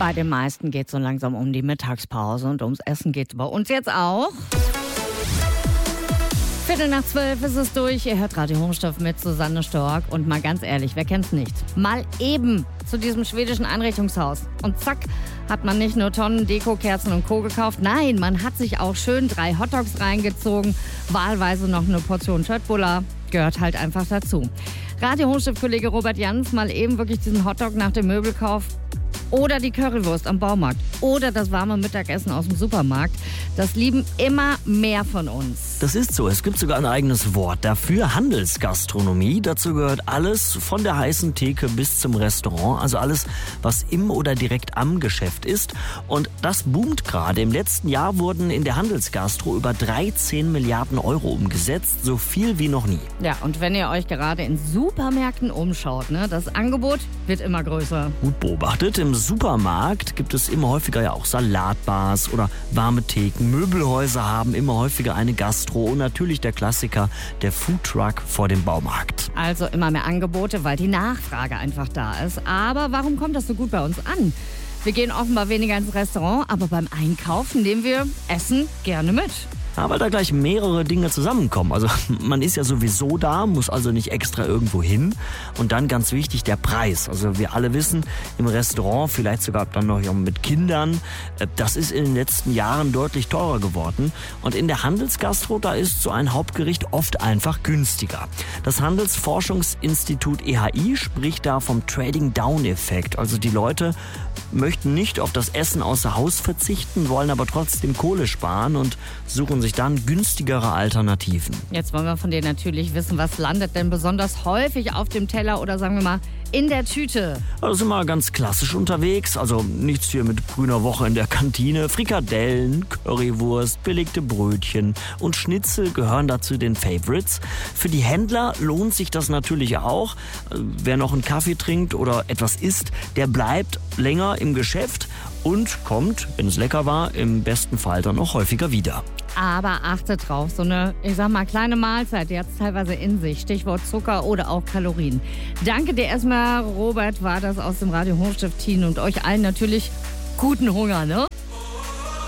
Bei den meisten geht es so langsam um die Mittagspause und ums Essen geht es bei uns jetzt auch. 11:45 ist es durch. Ihr hört Radio Hochstoff mit Susanne Stork. Und mal ganz ehrlich, wer kennt's nicht? Mal eben zu diesem schwedischen Einrichtungshaus. Und zack, hat man nicht nur Tonnen Deko, Kerzen und Co. gekauft. Nein, man hat sich auch schön 3 Hotdogs reingezogen. Wahlweise noch eine Portion Köttbullar. Gehört halt einfach dazu. Radio Hochstoff-Kollege Robert Jans mal eben wirklich diesen Hotdog nach dem Möbelkauf. Oder die Currywurst am Baumarkt. Oder das warme Mittagessen aus dem Supermarkt. Das lieben immer mehr von uns. Das ist so. Es gibt sogar ein eigenes Wort dafür. Handelsgastronomie. Dazu gehört alles von der heißen Theke bis zum Restaurant. Also alles, was im oder direkt am Geschäft ist. Und das boomt gerade. Im letzten Jahr wurden in der Handelsgastro über 13 Milliarden Euro umgesetzt. So viel wie noch nie. Ja, und wenn ihr euch gerade in Supermärkten umschaut, ne, das Angebot wird immer größer. Gut beobachtet. Im Supermarkt gibt es immer häufiger ja auch Salatbars oder warme Theken. Möbelhäuser haben immer häufiger eine Gastro und natürlich der Klassiker, der Foodtruck vor dem Baumarkt. Also immer mehr Angebote, weil die Nachfrage einfach da ist. Aber warum kommt das so gut bei uns an? Wir gehen offenbar weniger ins Restaurant, aber beim Einkaufen nehmen wir Essen gerne mit. Ja, weil da gleich mehrere Dinge zusammenkommen. Also man ist ja sowieso da, muss also nicht extra irgendwo hin. Und dann ganz wichtig, der Preis. Also wir alle wissen, im Restaurant, vielleicht sogar dann noch mit Kindern, das ist in den letzten Jahren deutlich teurer geworden. Und in der Handelsgastro, da ist so ein Hauptgericht oft einfach günstiger. Das Handelsforschungsinstitut EHI spricht da vom Trading-Down-Effekt. Also die Leute möchten nicht auf das Essen außer Haus verzichten, wollen aber trotzdem Kohle sparen und suchen sich dann günstigere Alternativen. Jetzt wollen wir von dir natürlich wissen, was landet denn besonders häufig auf dem Teller oder sagen wir mal in der Tüte? Also sind wir ganz klassisch unterwegs, also nichts hier mit grüner Woche in der Kantine. Frikadellen, Currywurst, belegte Brötchen und Schnitzel gehören dazu den Favorites. Für die Händler lohnt sich das natürlich auch. Wer noch einen Kaffee trinkt oder etwas isst, der bleibt länger im Geschäft und kommt, wenn es lecker war, im besten Fall dann noch häufiger wieder. Aber achtet drauf, so eine, ich sag mal, kleine Mahlzeit, die hat es teilweise in sich. Stichwort Zucker oder auch Kalorien. Danke dir erstmal, Robert, war das aus dem Radio Hochstift-Team und euch allen natürlich guten Hunger, ne?